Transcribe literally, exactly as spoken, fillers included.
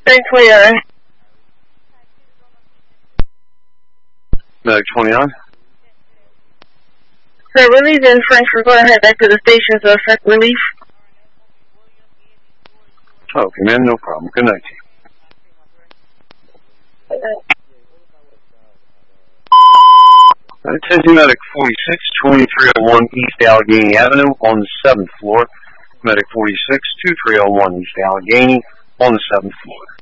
Very clear. Medic twenty-nine. So relief in French, we're going to head back to the station to effect relief. Okay, man, no problem. Good night to you. Good night. Attention Medic forty-six, twenty-three oh one East Allegheny Avenue on the seventh floor. Medic forty-six, twenty-three oh one East Allegheny on the seventh floor.